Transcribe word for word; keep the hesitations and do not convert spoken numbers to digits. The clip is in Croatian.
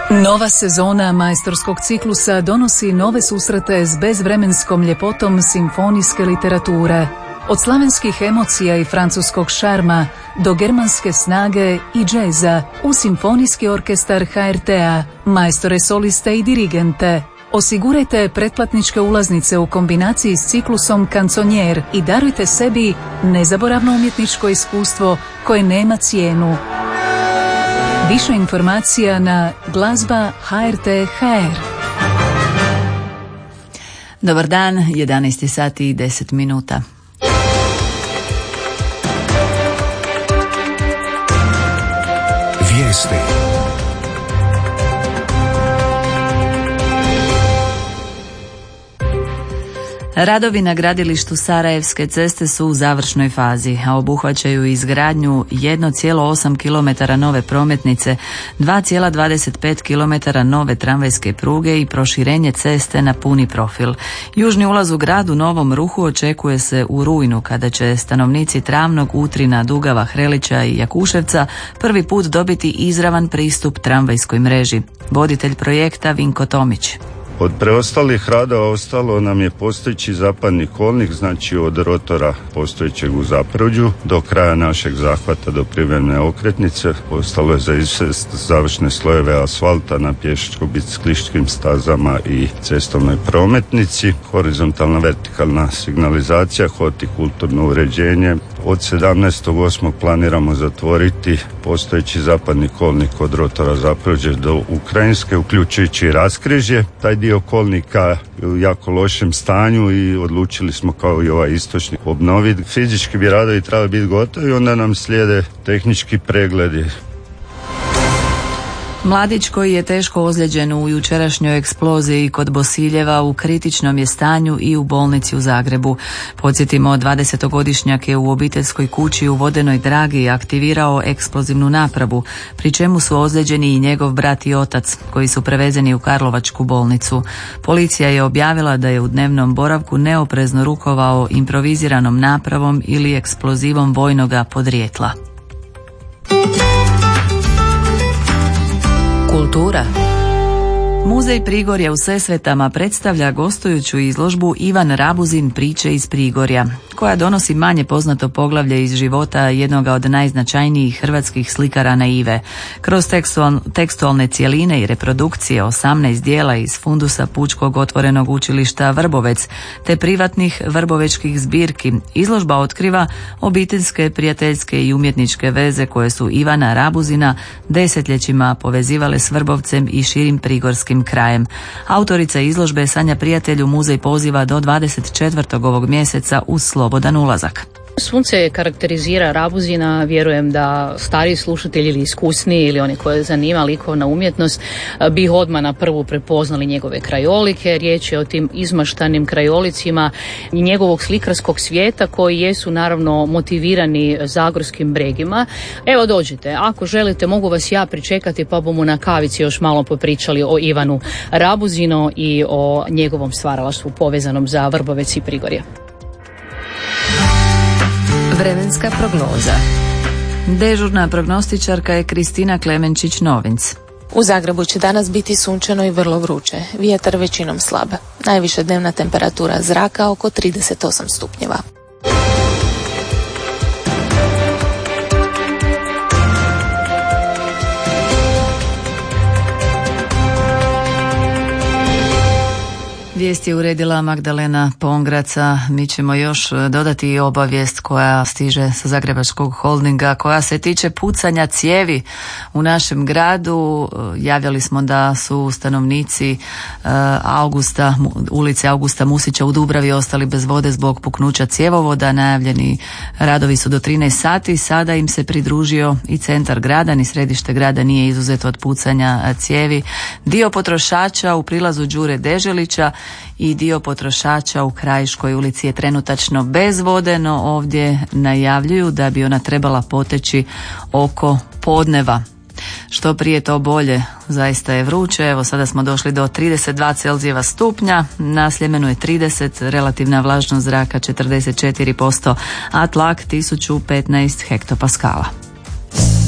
Nova sezona majstorskog ciklusa donosi nove susrete s bezvremenskom ljepotom simfonijske literature. Od slavenskih emocija i francuskog šarma do germanske snage i džeza u simfonijski orkestar ha er te-a, majstore soliste i dirigente. Osigurajte pretplatničke ulaznice u kombinaciji s ciklusom Kanconier i darujte sebi nezaboravno umjetničko iskustvo koje nema cijenu. Više informacija na glazba ha er te ha er. Dobar dan, jedanaest sati i deset minuta. Vijesti. Radovi na gradilištu Sarajevske ceste su u završnoj fazi, a obuhvaćaju izgradnju jedan zarez osam kilometara nove prometnice, dva zarez dvadeset pet kilometara nove tramvajske pruge i proširenje ceste na puni profil. Južni ulaz u grad u novom ruhu očekuje se u rujnu, kada će stanovnici Travnog, Utrina, Dugava, Hrelića i Jakuševca prvi put dobiti izravan pristup tramvajskoj mreži. Voditelj projekta Vinko Tomić. Od preostalih radova ostalo nam je postojeći zapadni kolnik, znači od rotora postojećeg u Zaprođu do kraja našeg zahvata do privremene okretnice. Ostalo je za izvest završne slojeve asfalta na pješačko-biciklističkim stazama i cestovnoj prometnici, horizontalna vertikalna signalizacija, hortikulturno uređenje. Od sedamnaestog osmog planiramo zatvoriti postojeći zapadni kolnik od rotora Zaprođe do Ukrajinske, uključujući i raskrižje. Taj dio kolnika u jako lošem stanju i odlučili smo kao i ovaj istočni obnoviti. Fizički bi radovi trebali biti gotovi, onda nam slijede tehnički pregledi. Mladić koji je teško ozlijeđen u jučerašnjoj eksploziji kod Bosiljeva u kritičnom je stanju i u bolnici u Zagrebu. Podsjetimo, dvadesetogodišnjak je u obiteljskoj kući u Vodenoj Dragi aktivirao eksplozivnu napravu, pri čemu su ozlijeđeni i njegov brat i otac, koji su prevezeni u Karlovačku bolnicu. Policija je objavila da je u dnevnom boravku neoprezno rukovao improviziranom napravom ili eksplozivom vojnoga podrijetla. Kultura. Muzej Prigorja u Sesvetama predstavlja gostujuću izložbu Ivan Rabuzin priče iz Prigorja, koja donosi manje poznato poglavlje iz života jednog od najznačajnijih hrvatskih slikara naive. Kroz tekstual, tekstualne cjeline i reprodukcije osamnaest dijela iz fundusa Pučkog otvorenog učilišta Vrbovec te privatnih vrbovečkih zbirki, izložba otkriva obiteljske, prijateljske i umjetničke veze koje su Ivana Rabuzina desetljećima povezivale s Vrbovcem i širim prigorskim krajem. Autorica izložbe Sanja Prijatelju muzej poziva do dvadeset četvrtog ovog mjeseca uz slobodan ulazak. Sunce karakterizira Rabuzina, vjerujem da stariji slušatelji ili iskusniji ili oni koje zanima likovna umjetnost bi ih odmah na prvu prepoznali njegove krajolike. Riječ je o tim izmaštanim krajolicima i njegovog slikarskog svijeta koji jesu naravno motivirani zagorskim bregima. Evo dođite, ako želite mogu vas ja pričekati pa bomo na kavici još malo popričali o Ivanu Rabuzinu i o njegovom stvaralaštvu povezanom za Vrbovec i Prigorje. Vremenska prognoza. Dežurna prognostičarka je Kristina Klemenčić-Novinc. U Zagrebu će danas biti sunčano i vrlo vruće, vjetar većinom slab. Najviša dnevna temperatura zraka oko trideset osam stupnjeva. Vijest je uredila Magdalena Pongraca. Mi ćemo još dodati i obavijest koja stiže sa Zagrebačkog holdinga, koja se tiče pucanja cijevi u našem gradu. Javljali smo da su stanovnici Augusta, ulice Augusta Musića u Dubravi ostali bez vode zbog puknuća cjevovoda. Najavljeni radovi su do trinaest sati. Sada im se pridružio i centar grada, ni središte grada nije izuzeto od pucanja cijevi. Dio potrošača u prilazu Đure Deželića i dio potrošača u Krajiškoj ulici je trenutačno bez vode, no ovdje najavljuju da bi ona trebala poteći oko podneva. Što prije to bolje, zaista je vruće. Evo sada smo došli do trideset dva Celzijeva stupnja, na Sljemenu je trideset, relativna vlažnost zraka četrdeset četiri posto, a tlak tisuću petnaest hektopaskala.